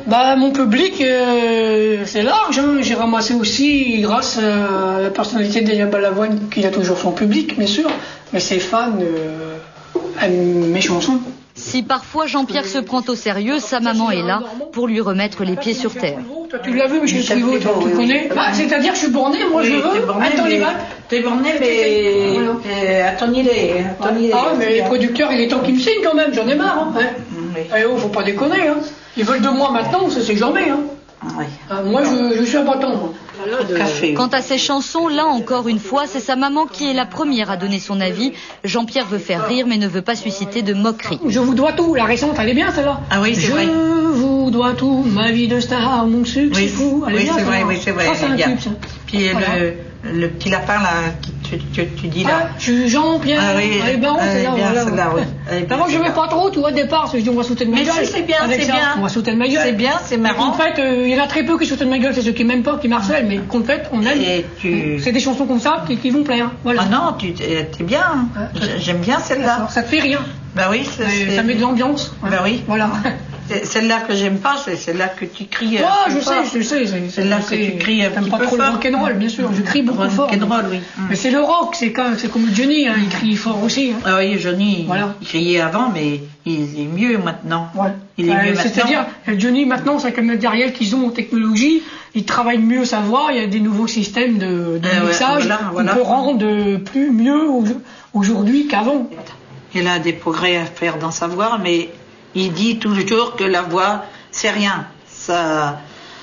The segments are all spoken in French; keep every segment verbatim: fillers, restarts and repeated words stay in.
Bah, mon public, euh, c'est large. Hein. J'ai ramassé aussi, grâce à la personnalité d'Elia Balavoine, qui a toujours son public, bien sûr, mais ses fans euh, aiment mes chansons. Si parfois Jean-Pierre se prend au sérieux, sa maman est là pour lui remettre les pieds sur terre. Toi, tu l'as vu, Michel Privot, toi, tu connais. Bah, c'est-à-dire que je suis borné, moi oui, je veux. Attends les balles. T'es borné, mais voilà. euh, attends il est. Attends, il est. Ah, mais les producteurs, il est temps qu'ils me signent quand même, j'en ai marre. Hein. Oui. Eh oh, faut pas déconner. Hein. Ils veulent de moi maintenant, ça c'est jamais. Hein. Oui. Ah, moi, je, je suis abattant. Moi. De... Quant à ses chansons, là encore une fois, c'est sa maman qui est la première à donner son avis. Jean-Pierre veut faire rire, mais ne veut pas susciter de moquerie. Je vous dois tout, la récente, elle est bien celle-là. Ah oui, c'est je vrai. Je vous dois tout, ma vie de star, mon succès oui, fou. Elle est oui, bien, c'est vrai, oui, c'est vrai. Ça, c'est un tube, ça. Puis voilà. le, le petit lapin, là, qui tu, tu, tu dis là. Ah, je suis Jean-Pierre. Ah oui, elle est bien, elle est bien, celle-là, oui. Moi, je vais pas trop, tu vois, au départ, je dis, on va sauter de ma mais gueule. Mais si, c'est bien, c'est bien. On va sauter de ma gueule. C'est bien, c'est marrant. En fait, euh, il y en a très peu qui sautent de ma gueule, c'est ceux qui m'aiment pas, qui m'harcèlent, mais qu'en fait, on aime. Tu... C'est des chansons comme ça qui, qui vont plaire. Voilà. Ah non, tu es bien. Hein. J'aime bien celle-là. Ça te fait rire. Bah oui, ça met de l'ambiance. Bah oui. Voilà. Celle-là que j'aime pas, c'est celle-là que tu cries. Ah, je sais, je sais. Celle-là que tu cries un petit pas peu trop fort. Le rock'n'roll, bien sûr. Je crie beaucoup fort. Rock'n'roll, oui. Mais c'est le rock, c'est comme, comme Johnny, hein, il crie fort aussi. Hein. Ah oui, Johnny, voilà. il criait avant, mais il est mieux maintenant. Ouais. Il est euh, mieux maintenant. C'est-à-dire, Johnny, maintenant, c'est comme le matériel qu'ils ont en technologie, ils travaillent mieux sa voix, il y a des nouveaux systèmes de, de euh, mixage, ouais, voilà, voilà. On peut rendre plus mieux aujourd'hui qu'avant. Il a des progrès à faire dans sa voix, mais il dit toujours que la voix, c'est rien. Ça,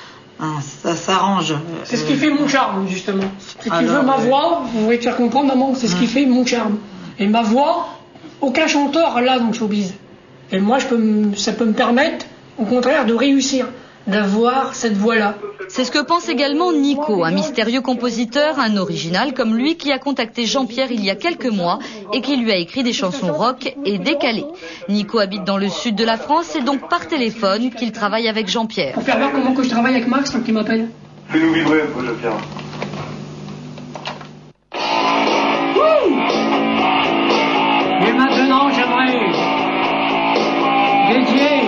ça s'arrange. C'est ce qui fait mon charme, justement. Si tu veux ma voix, vous voulez te faire comprendre, maman, c'est ce qui fait mon charme. Et ma voix, aucun chanteur l'a dans le showbiz. Et moi, je peux, ça peut me permettre, au contraire, de réussir, d'avoir cette voix-là. C'est ce que pense également Nico, un mystérieux compositeur, un original comme lui, qui a contacté Jean-Pierre il y a quelques mois et qui lui a écrit des chansons rock et décalées. Nico habite dans le sud de la France, c'est donc par téléphone qu'il travaille avec Jean-Pierre. Pour faire voir comment que je travaille avec Max, donc il m'appelle. Fais-nous vibrer un peu, Jean-Pierre. Et maintenant, j'aimerais dédier